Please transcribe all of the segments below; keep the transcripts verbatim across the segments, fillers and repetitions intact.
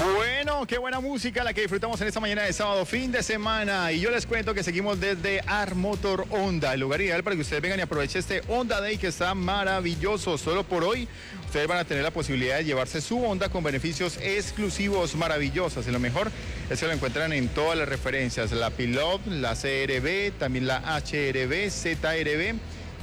Bueno, qué buena música la que disfrutamos en esta mañana de sábado, fin de semana. Y yo les cuento que seguimos desde Armotor Honda, el lugar ideal para que ustedes vengan y aprovechen este Honda Day que está maravilloso. Solo por hoy ustedes van a tener la posibilidad de llevarse su Honda con beneficios exclusivos maravillosos. Y lo mejor es que lo encuentran en todas las referencias, la Pilot, la C R V, también la H R V, Z R V,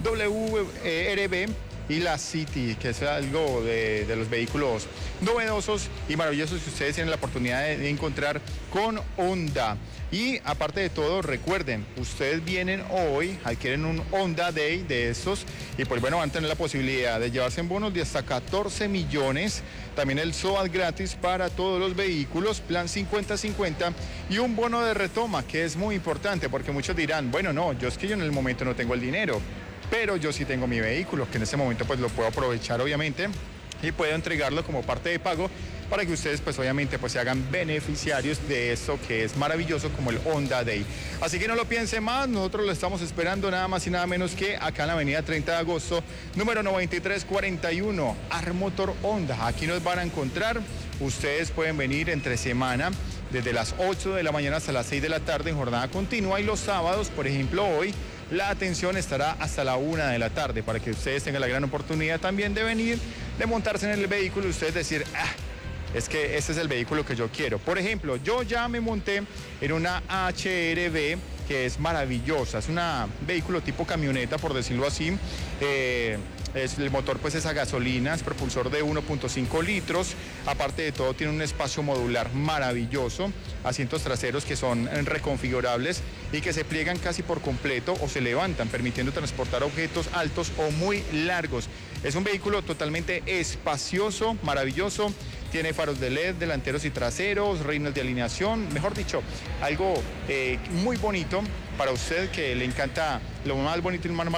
W R V y la City, que es algo de, de los vehículos novedosos y maravillosos que ustedes tienen la oportunidad de, de encontrar con Honda. Y aparte de todo, recuerden, ustedes vienen hoy, adquieren un Honda Day de estos y pues bueno, van a tener la posibilidad de llevarse en bonos de hasta catorce millones, también el S O A T gratis para todos los vehículos, plan cincuenta cincuenta y un bono de retoma, que es muy importante porque muchos dirán, bueno, no, yo es que yo en el momento no tengo el dinero, pero yo sí tengo mi vehículo, que en ese momento pues lo puedo aprovechar obviamente y puedo entregarlo como parte de pago para que ustedes pues obviamente pues se hagan beneficiarios de esto que es maravilloso como el Honda Day. Así que no lo piense más, nosotros lo estamos esperando nada más y nada menos que acá en la avenida treinta de agosto, número noventa y tres cuarenta y uno, Armotor Honda. Aquí nos van a encontrar, ustedes pueden venir entre semana, desde las ocho de la mañana hasta las seis de la tarde en jornada continua y los sábados, por ejemplo hoy, la atención estará hasta la una de la tarde para que ustedes tengan la gran oportunidad también de venir, de montarse en el vehículo y ustedes decir, ah, es que este es el vehículo que yo quiero. Por ejemplo, yo ya me monté en una H R V que es maravillosa, es un vehículo tipo camioneta, por decirlo así. Eh, Es, el motor pues es a gasolina, es propulsor de uno punto cinco litros, aparte de todo tiene un espacio modular maravilloso, asientos traseros que son reconfigurables y que se pliegan casi por completo o se levantan, permitiendo transportar objetos altos o muy largos. Es un vehículo totalmente espacioso, maravilloso, tiene faros de L E D delanteros y traseros, reinos de alineación, mejor dicho, algo eh, muy bonito para usted que le encanta lo más bonito y más